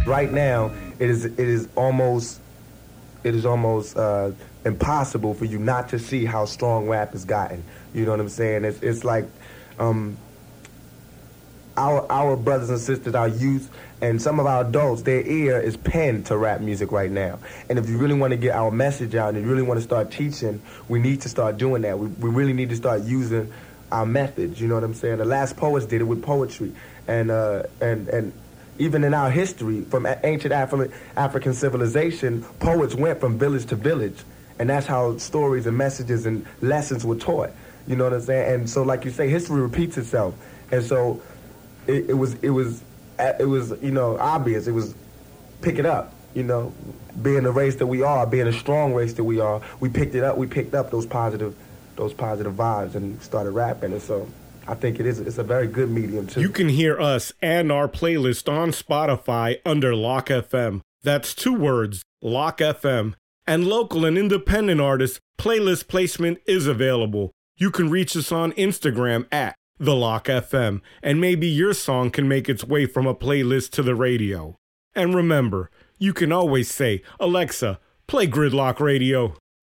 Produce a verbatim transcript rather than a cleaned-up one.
right now, it is it is almost it is almost uh, impossible for you not to see how strong rap has gotten. You know what I'm saying? It's it's like um, our our brothers and sisters, our youth, and some of our adults, their ear is pinned to rap music right now. And if you really want to get our message out and you really want to start teaching, we need to start doing that. We we really need to start using our methods. You know what I'm saying? The last poets did it with poetry, and uh, and and. Even in our history, from ancient Afri- African civilization, poets went from village to village, and that's how stories and messages and lessons were taught. You know what I'm saying? And so, like you say, history repeats itself. And so, it, it was, it was, it was, you know, obvious. It was, pick it up. You know, being the race that we are, being a strong race that we are, we picked it up. We picked up those positive, those positive vibes and started rapping. And so, I think it is. It's a very good medium, too. You can hear us and our playlist on Spotify under Lock F M. That's two words, Lock F M. And local and independent artists, playlist placement is available. You can reach us on Instagram at The Lock F M, and maybe your song can make its way from a playlist to the radio. And remember, you can always say, Alexa, play Gridlock Radio.